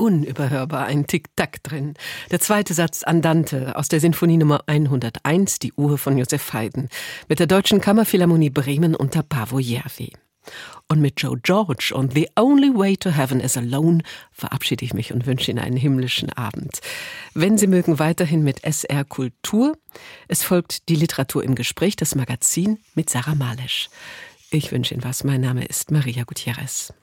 unüberhörbar ein Tick-Tack drin. Der zweite Satz Andante aus der Sinfonie Nummer 101, die Uhr von Joseph Haydn, mit der Deutschen Kammerphilharmonie Bremen unter Paavo Järvi. Und mit Joe George und The Only Way to Heaven is Alone verabschiede ich mich und wünsche Ihnen einen himmlischen Abend. Wenn Sie mögen, weiterhin mit SR Kultur. Es folgt die Literatur im Gespräch, das Magazin mit Sarah Malesch. Ich wünsche Ihnen was. Mein Name ist Maria Gutierrez.